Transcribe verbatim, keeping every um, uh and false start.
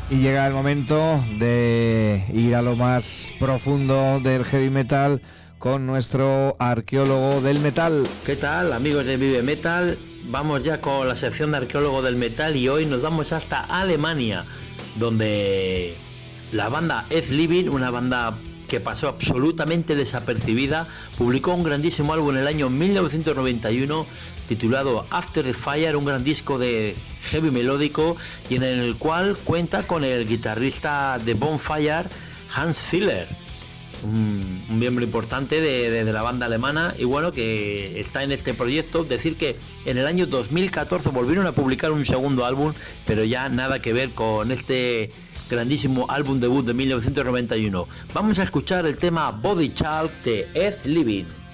Y llega el momento de ir a lo más profundo del heavy metal con nuestro arqueólogo del metal. ¿Qué tal, amigos de Vive Metal? Vamos ya con la sección de arqueólogo del metal y hoy nos vamos hasta Alemania, donde la banda Ed Living, una banda que pasó absolutamente desapercibida, publicó un grandísimo álbum en el año mil novecientos noventa y uno titulado After the Fire, un gran disco de heavy melódico y en el cual cuenta con el guitarrista de Bonfire, Hans Ziller, un, un miembro importante de, de, de la banda alemana, y bueno, que está en este proyecto. Decir que en el año dos mil catorce volvieron a publicar un segundo álbum, pero ya nada que ver con este grandísimo álbum debut de mil novecientos noventa y uno. Vamos a escuchar el tema Body Chalk de Ed Living.